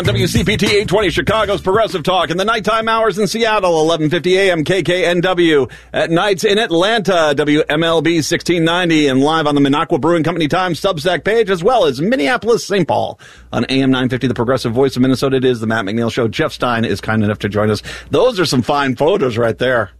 WCPT 820, Chicago's Progressive Talk. In the nighttime hours in Seattle, 1150 AM KKNW. At nights in Atlanta, WMLB 1690. And live on the Minocqua Brewing Company Times Substack page, as well as Minneapolis, St. Paul. On AM 950, the Progressive Voice of Minnesota, it is the Matt McNeil Show. Jeff Stein is kind enough to join us. Those are some fine photos right there.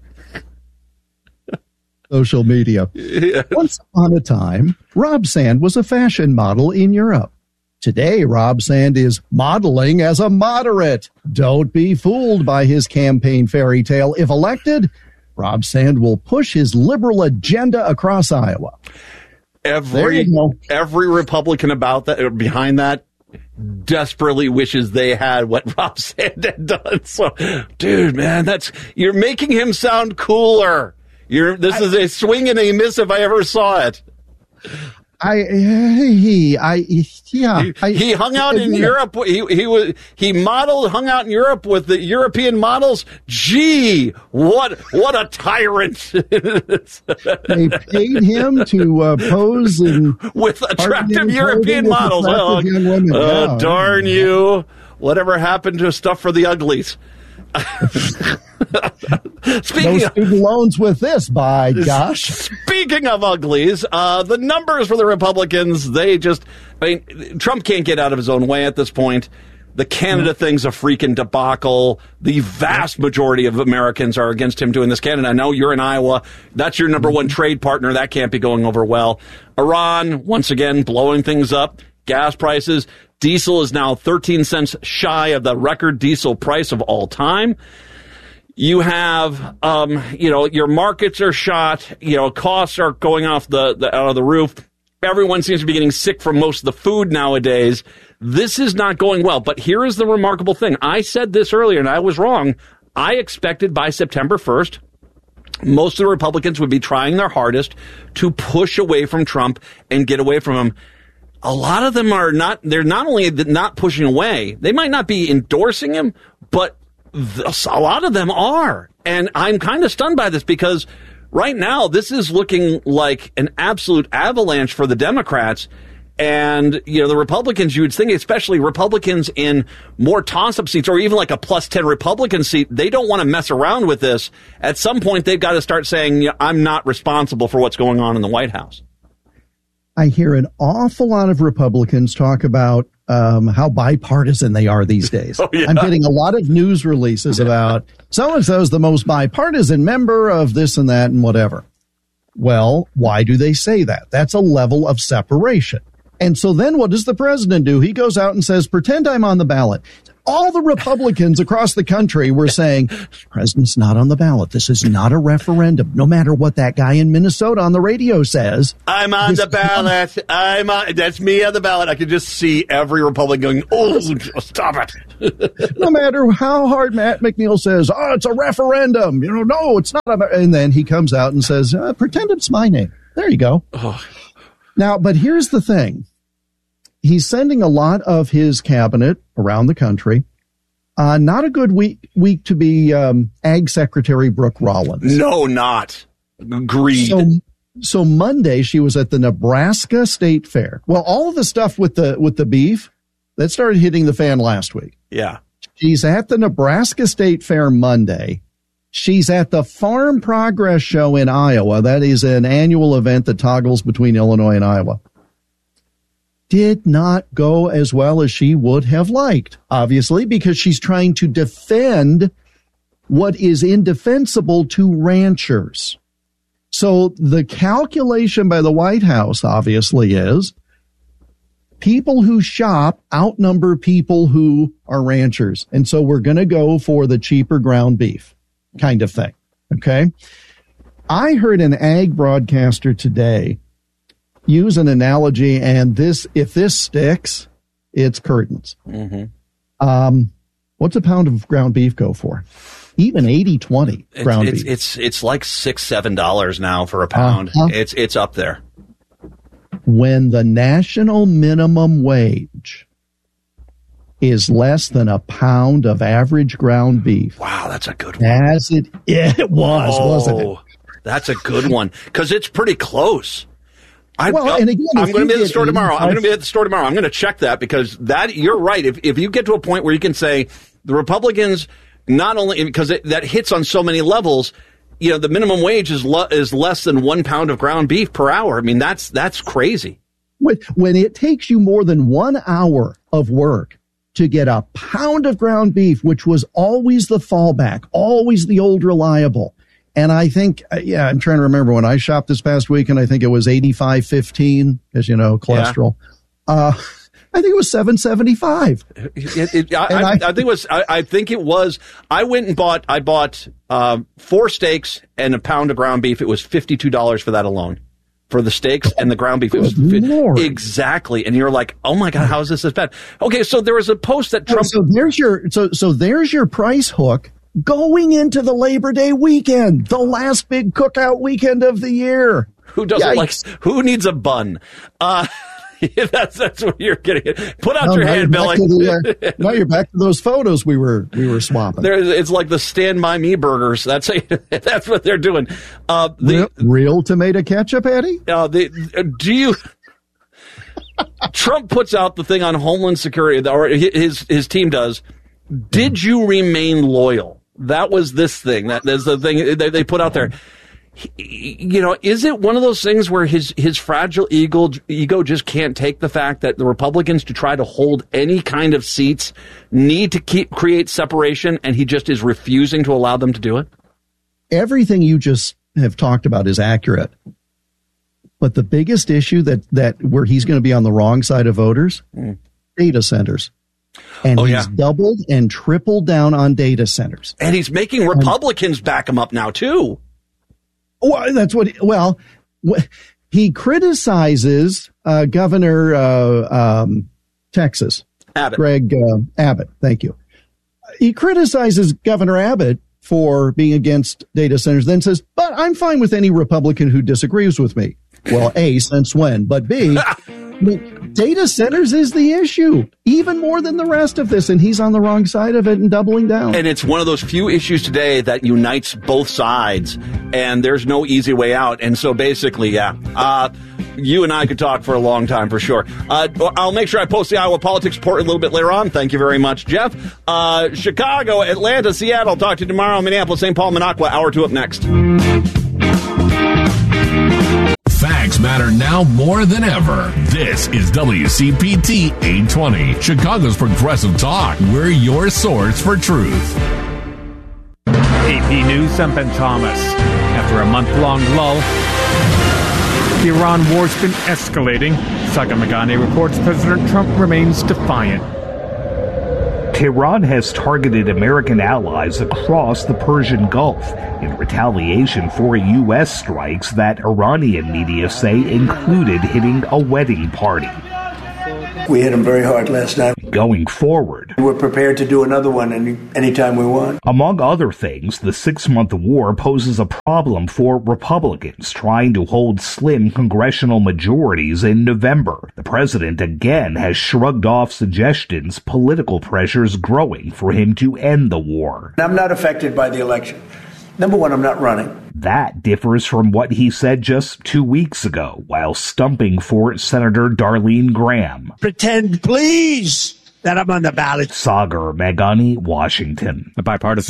Social media. Yeah. Once upon a time, Rob Sand was a fashion model in Europe. Today, Rob Sand is modeling as a moderate. Don't be fooled by his campaign fairy tale. If elected, Rob Sand will push his liberal agenda across Iowa. Every Republican about that or behind that desperately wishes they had what Rob Sand had done. So, dude, man, you're making him sound cooler. This is a swing and a miss if I ever saw it. He hung out in Europe. He hung out in Europe with the European models. Gee, what a tyrant! They paid him to pose with attractive European models. Darn you! Whatever happened to stuff for the uglies? No student loans with this, by gosh. Speaking of uglies, the numbers for the Republicans, Trump can't get out of his own way at this point. The Canada thing's a freaking debacle. The vast majority of Americans are against him doing this. Canada, I know you're in Iowa. That's your number one trade partner. That can't be going over well. Iran, once again, blowing things up. Gas prices. Diesel is now 13 cents shy of the record diesel price of all time. You have, your markets are shot. Costs are going off out of the roof. Everyone seems to be getting sick from most of the food nowadays. This is not going well. But here is the remarkable thing. I said this earlier, and I was wrong. I expected by September 1st, most of the Republicans would be trying their hardest to push away from Trump and get away from him. A lot of them are not, they're not only not pushing away, they might not be endorsing him, but a lot of them are. And I'm kind of stunned by this because right now this is looking like an absolute avalanche for the Democrats. And, the Republicans, you would think, especially Republicans in more toss-up seats or even like a plus 10 Republican seat, they don't want to mess around with this. At some point, they've got to start saying, I'm not responsible for what's going on in the White House. I hear an awful lot of Republicans talk about how bipartisan they are these days. Oh, yeah. I'm getting a lot of news releases about so-and-so is the most bipartisan member of this and that and whatever. Well, why do they say that? That's a level of separation. And so then what does the president do? He goes out and says, pretend I'm on the ballot. All the Republicans across the country were saying, the president's not on the ballot. This is not a referendum. No matter what that guy in Minnesota on the radio says. I'm on the ballot. That's me on the ballot. I can just see every Republican going, oh, stop it. No matter how hard Matt McNeil says, it's a referendum. No, it's not. And then he comes out and says, pretend it's my name. There you go. Oh. Now, but here's the thing. He's sending a lot of his cabinet around the country. Not a good week to be Ag Secretary Brooke Rollins. No, not. Agreed. So Monday she was at the Nebraska State Fair. Well, all of the stuff with the beef that started hitting the fan last week. Yeah. She's at the Nebraska State Fair Monday. She's at the Farm Progress Show in Iowa. That is an annual event that toggles between Illinois and Iowa. Did not go as well as she would have liked, obviously, because she's trying to defend what is indefensible to ranchers. So the calculation by the White House, obviously, is people who shop outnumber people who are ranchers. And so we're going to go for the cheaper ground beef kind of thing. Okay. I heard an ag broadcaster today use an analogy, and if this sticks, it's curtains. Mm-hmm. What's a pound of ground beef go for? Even 80-20 ground beef. It's like $6-7 now for a pound. It's up there. When the national minimum wage is less than a pound of average ground beef. Wow, that's a good one. It was, wasn't it? That's a good one because it's pretty close. I'm going to be at the store tomorrow. I'm going to check that, because that, you're right. If you get to a point where you can say the Republicans, not only because that hits on so many levels, the minimum wage is less than 1 pound of ground beef per hour. I mean, that's crazy. When it takes you more than 1 hour of work to get a pound of ground beef, which was always the fallback, always the old reliable. And I think, I'm trying to remember when I shopped this past weekend, I think it was 85.15, because, cholesterol. Yeah. I think it was $7.75. I think it was. I went and bought 4 steaks and a pound of ground beef. It was $52 for that alone. For the steaks and the ground beef. It was exactly. And you're like, oh my God, how is this bad? Okay, so there was a post that Trump. So there's your price hook going into the Labor Day weekend, the last big cookout weekend of the year. Who doesn't who needs a bun? That's what you're getting at. Put out your hand, Billy. Now you're back to those photos we were swapping. It's like the Stand By Me burgers. That's what they're doing. Real tomato ketchup, Eddie? Trump puts out the thing on Homeland Security, or his team does. Did you remain loyal? That was this thing. That's the thing they put out there. Is it one of those things where his fragile ego just can't take the fact that the Republicans, to try to hold any kind of seats, need to create separation, and he just is refusing to allow them to do it? Everything you just have talked about is accurate. But the biggest issue that where he's going to be on the wrong side of voters, data centers. And he's doubled and tripled down on data centers. And he's making Republicans back him up now, too. Well, that's he criticizes Governor Texas, Abbott. Greg Abbott. Thank you. He criticizes Governor Abbott for being against data centers, then says, but I'm fine with any Republican who disagrees with me. Well, A, since when? But B, data centers is the issue, even more than the rest of this, and he's on the wrong side of it and doubling down. And it's one of those few issues today that unites both sides, and there's no easy way out. And so basically, you and I could talk for a long time for sure. I'll make sure I post the Iowa Politics Report a little bit later on. Thank you very much, Jeff. Chicago, Atlanta, Seattle. Talk to you tomorrow. Minneapolis, St. Paul, Minocqua. Hour 2 up next. Facts matter now more than ever. This is WCPT 820, Chicago's Progressive Talk. We're your source for truth. AP News, I'm Ben Thomas. After a month-long lull, the Iran war's been escalating. Saga Magane reports President Trump remains defiant. Tehran has targeted American allies across the Persian Gulf in retaliation for U.S. strikes that Iranian media say included hitting a wedding party. We hit them very hard last night. Going forward, we're prepared to do another one anytime we want. Among other things, the 6-month war poses a problem for Republicans trying to hold slim congressional majorities in November. The president again has shrugged off suggestions political pressures growing for him to end the war. I'm not affected by the election. Number one, I'm not running. That differs from what he said just 2 weeks ago while stumping for Senator Darlene Graham. Pretend, please, that I'm on the ballot. Sagar Meghani, Washington. The bipartisan